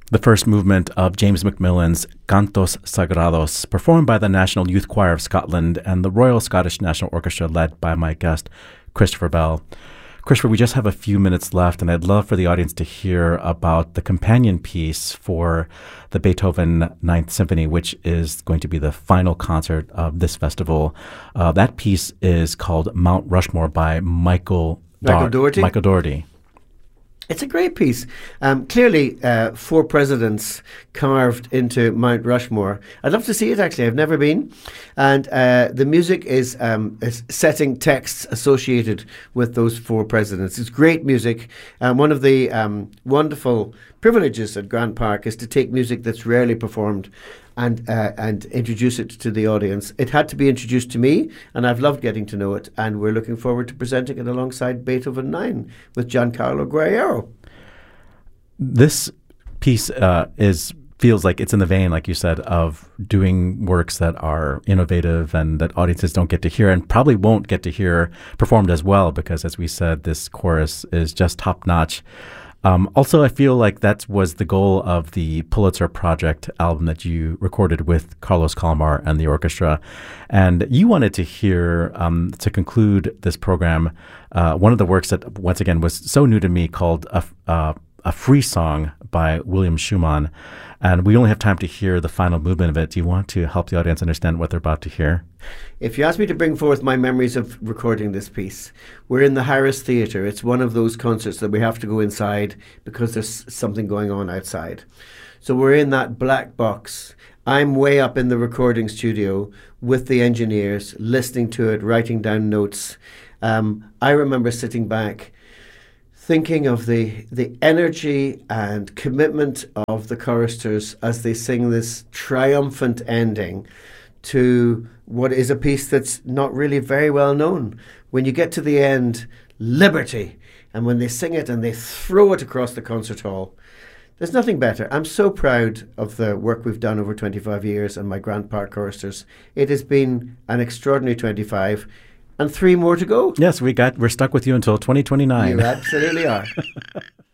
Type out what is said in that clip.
the first movement of James Macmillan's Cantos Sagrados, performed by the National Youth Choir of Scotland and the Royal Scottish National Orchestra, led by my guest, Christopher Bell. Christopher, we just have a few minutes left, and I'd love for the audience to hear about the companion piece for the Beethoven Ninth Symphony, which is going to be the final concert of this festival. That piece is called Mount Rushmore by Michael Doherty. Michael Doherty. It's a great piece. Clearly, 4 presidents carved into Mount Rushmore. I'd love to see it, actually. I've never been. And the music is setting texts associated with those 4 presidents. It's great music. One of the wonderful privileges at Grant Park is to take music that's rarely performed and introduce it to the audience. It had to be introduced to me, and I've loved getting to know it, and we're looking forward to presenting it alongside Beethoven 9 with Giancarlo Guerriero. This piece feels like it's in the vein, like you said, of doing works that are innovative and that audiences don't get to hear and probably won't get to hear performed as well, because, as we said, this chorus is just top-notch. Also, I feel like that was the goal of the Pulitzer Project album that you recorded with Carlos Calmar and the orchestra. And you wanted to hear, to conclude this program, one of the works that, once again, was so new to me, called A Free Song by William Schumann. And we only have time to hear the final movement of it. Do you want to help the audience understand what they're about to hear? If you ask me to bring forth my memories of recording this piece, we're in the Harris Theatre. It's one of those concerts that we have to go inside because there's something going on outside. So we're in that black box. I'm way up in the recording studio with the engineers, listening to it, writing down notes. I remember sitting back thinking of the energy and commitment of the choristers as they sing this triumphant ending to what is a piece that's not really very well known. When you get to the end, Liberty, and when they sing it and they throw it across the concert hall, there's nothing better. I'm so proud of the work we've done over 25 years and my Grant Park choristers. It has been an extraordinary 25. And 3 more to go. Yes, we're stuck with you until 2029. You absolutely are.